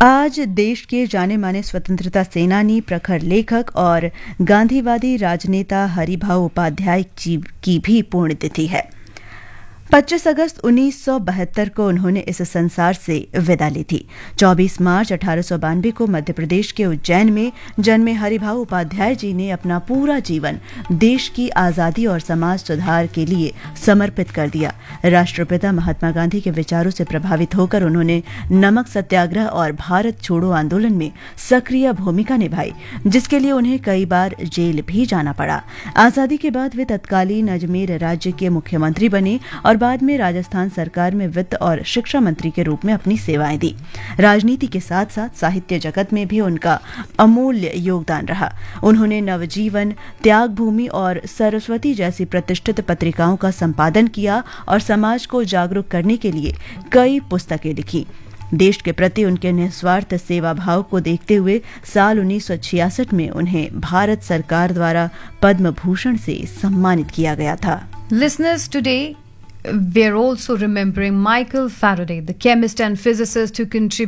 आज देश के जाने माने स्वतंत्रता सेनानी, प्रखर लेखक और गांधीवादी राजनेता हरिभाऊ उपाध्याय जी की भी पुण्यतिथि है। 25 अगस्त 1972 को उन्होंने इस संसार से विदा ली थी। 24 मार्च 1892 को मध्य प्रदेश के उज्जैन में जन्मे हरिभाऊ उपाध्याय जी ने अपना पूरा जीवन देश की आजादी और समाज सुधार के लिए समर्पित कर दिया। राष्ट्रपिता महात्मा गांधी के विचारों से प्रभावित होकर उन्होंने नमक सत्याग्रह और भारत छोड़ो आंदोलन में सक्रिय भूमिका निभाई, जिसके लिए उन्हें कई बार जेल भी जाना पड़ा। आजादी के बाद वे तत्कालीन अजमेर राज्य के मुख्यमंत्री बने और बाद में राजस्थान सरकार में वित्त और शिक्षा मंत्री के रूप में अपनी सेवाएं दी। राजनीति के साथ साथ साहित्य जगत में भी उनका अमूल्य योगदान रहा। उन्होंने नवजीवन, त्याग भूमि और सरस्वती जैसी प्रतिष्ठित पत्रिकाओं का संपादन किया और समाज को जागरूक करने के लिए कई पुस्तकें लिखी। देश के प्रति उनके निस्वार्थ सेवा भाव को देखते हुए साल 1966 में उन्हें भारत सरकार द्वारा पद्म भूषण से सम्मानित किया गया था। Listeners, today we're also remembering Michael Faraday, the chemist and physicist who contributed